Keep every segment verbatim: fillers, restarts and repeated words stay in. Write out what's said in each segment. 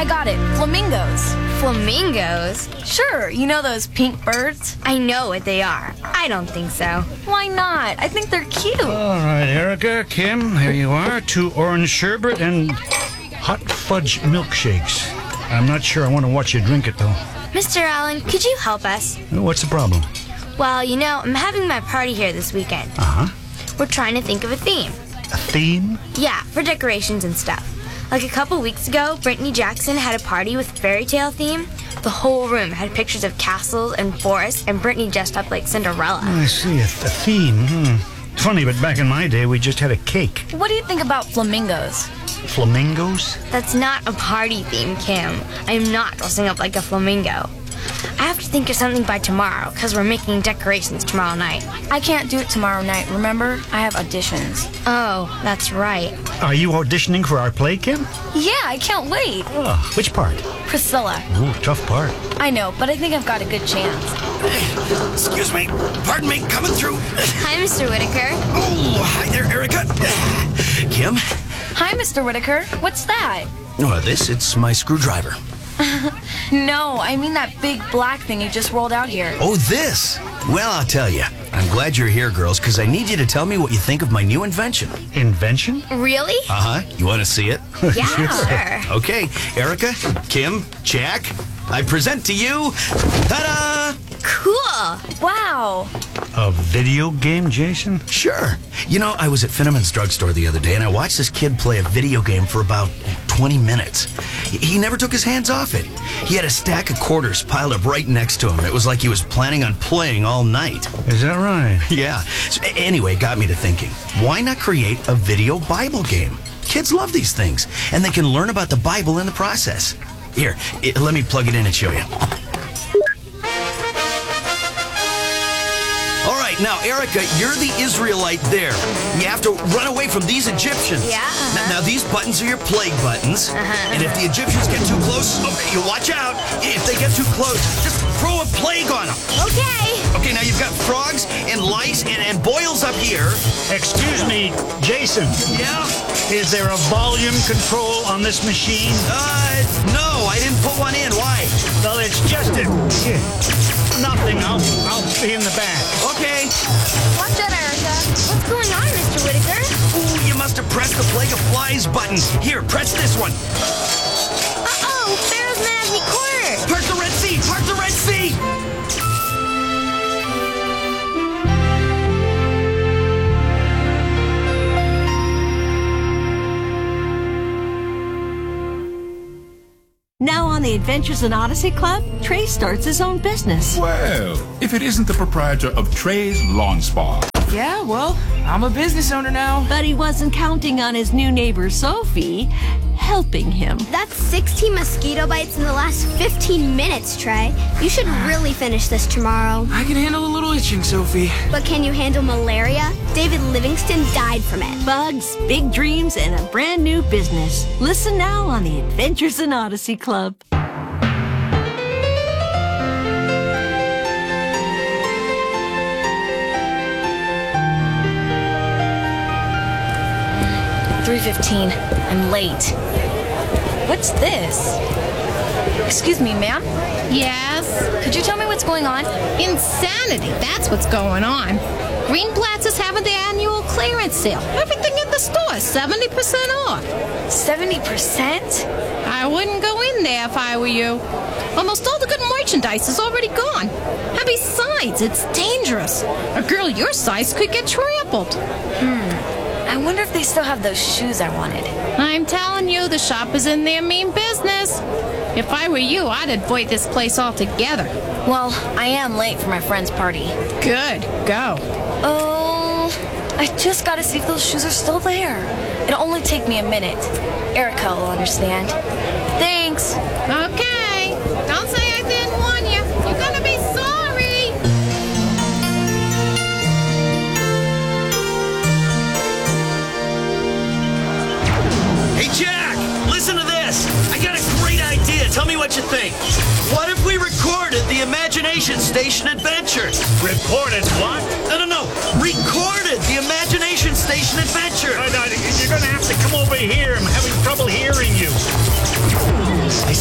I got it. Flamingos. Flamingos? Sure, you know those pink birds? I know what they are. I don't think so. Why not? I think they're cute. All right, Erica, Kim, here you are. Two orange sherbet and hot fudge milkshakes. I'm not sure I want to watch you drink it, though. Mister Allen, could you help us? What's the problem? Well, you know, I'm having my party here this weekend. Uh-huh. We're trying to think of a theme. A theme? Yeah, for decorations and stuff. Like a couple weeks ago, Brittany Jackson had a party with fairy tale theme. The whole room had pictures of castles and forests, and Brittany dressed up like Cinderella. Oh, I see, a, a theme. Hmm. Funny, but back in my day, we just had a cake. What do you think about flamingos? Flamingos? That's not a party theme, Kim. I am not dressing up like a flamingo. I have to think of something by tomorrow, because we're making decorations tomorrow night. I can't do it tomorrow night, remember? I have auditions. Oh, that's right. Are you auditioning for our play, Kim? Yeah, I can't wait. Oh, which part? Priscilla. Ooh, tough part. I know, but I think I've got a good chance. Excuse me. Pardon me, coming through. Hi, Mister Whitaker. Oh, hi there, Erica. Kim? Hi, Mister Whitaker. What's that? Oh, this, it's my screwdriver. No, I mean that big black thing you just rolled out here. Oh, this? Well, I'll tell you. I'm glad you're here, girls, because I need you to tell me what you think of my new invention. Invention? Really? Uh-huh. You want to see it? Yeah, sure. Okay, Erica, Kim, Jack, I present to you, ta-da! Cool. Wow. A video game, Jason? Sure. You know, I was at Finneman's drugstore the other day, and I watched this kid play a video game for about twenty minutes. He never took his hands off it. He had a stack of quarters piled up right next to him. It was like he was planning on playing all night. Is that right? Yeah. So, anyway, it got me to thinking, why not create a video Bible game? Kids love these things, and they can learn about the Bible in the process. Here, it, let me plug it in and show you. All right, now, Erica, you're the Israelite there. You have to run away from these Egyptians. Yeah. Uh-huh. Now, now, these buttons are your plague buttons. Uh-huh. And if the Egyptians get too close, okay, you watch out. If they get too close, just throw a plague on them. Okay. Okay, now you've got frogs and lice and, and boils up here. Excuse me, Jason. Yeah? Is there a volume control on this machine? Uh, no, I didn't put one in. Why? Well, it's just a... yeah, nothing. I'll, I'll be in the back. Okay. Watch out, Erica. What's going on, Mister Whitaker? Ooh, you must have pressed the Plague of Flies button. Here, press this one. Uh-oh, Pharaoh's man has me cornered. Park the Red Sea! Park the Red Sea! Now on the Adventures in Odyssey Club, Trey starts his own business. Well, if it isn't the proprietor of Trey's Lawn Spa. Yeah, well, I'm a business owner now. But he wasn't counting on his new neighbor, Sophie, helping him. That's sixteen mosquito bites in the last fifteen minutes, Trey. You should really finish this tomorrow. I can handle a little itching, Sophie. But can you handle malaria? David Livingston died from it. Bugs, big dreams, and a brand new business. Listen now on the Adventures in Odyssey Club. three fifteen. I'm late. What's this? Excuse me, ma'am? Yes? Could you tell me what's going on? Insanity, that's what's going on. Greenblatt's is having the annual clearance sale. Everything in the store, seventy percent off. seventy percent? I wouldn't go in there if I were you. Almost all the good merchandise is already gone. And besides, it's dangerous. A girl your size could get trampled. Hmm. I wonder if they still have those shoes I wanted. I'm telling you, the shop is in their mean business. If I were you, I'd avoid this place altogether. Well, I am late for my friend's party. Good. Go. Oh, I just gotta see if those shoes are still there. It'll only take me a minute. Erica will understand. Thanks. Okay. Don't say I didn't warn you. You're gonna be sorry. Hey, Jack, listen to this. I got a great idea. Tell me what you think. What if we recorded the Imagination Station Adventures? Recorded what? No, no, no. Recorded the Imagination Station Adventures. Uh, no, you're going to have to come over here. I'm having trouble hearing you. I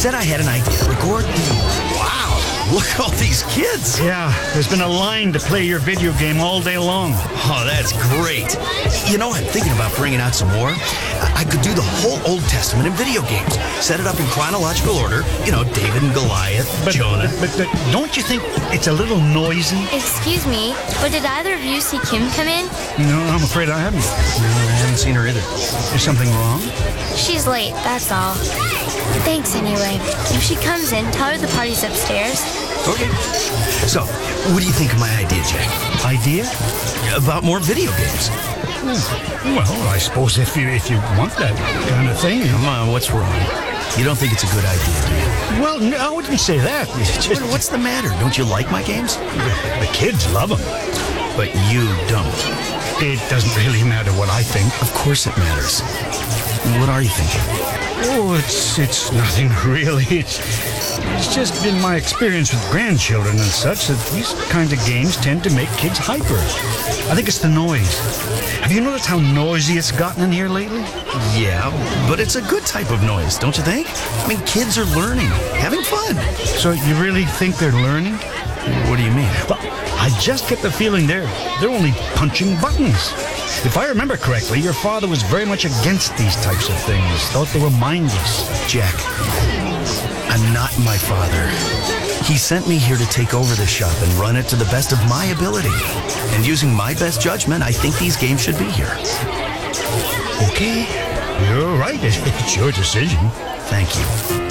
said I had an idea to record. Wow, look at all these kids. Yeah, there's been a line to play your video game all day long. Oh, that's great. You know, I'm thinking about bringing out some more. I could do the whole Old Testament in video games. Set it up in chronological order. You know, David and Goliath, But, Jonah. but, but, but don't you think it's a little noisy? Excuse me, but did either of you see Kim come in? No, I'm afraid I haven't. No, I haven't seen her either. Is something wrong? She's late, that's all. Thanks anyway. If she comes in, tell her the party's upstairs. Okay. So, what do you think of my idea, Jack? Idea? About more video games. Well, I suppose if you if you want that kind of thing. Come on, what's wrong? You don't think it's a good idea, do you? Well, no, I wouldn't say that. It's just, What- What's the matter? Don't you like my games? the kids love them. But you don't. It doesn't really matter what I think. Of course it matters. What are you thinking? Oh, it's it's nothing really. It's, it's just been my experience with grandchildren and such that these kinds of games tend to make kids hyper. I think it's the noise. Have you noticed how noisy it's gotten in here lately? Yeah, but it's a good type of noise, don't you think? I mean, kids are learning, having fun. So you really think they're learning? What do you mean? Well, I just get the feeling they're they're only punching buttons. If I remember correctly, your father was very much against these types of things. Thought they were mindless. Jack, I'm not my father. He sent me here to take over the shop and run it to the best of my ability. And using my best judgment, I think these games should be here. Okay, you're right. It's your decision. Thank you.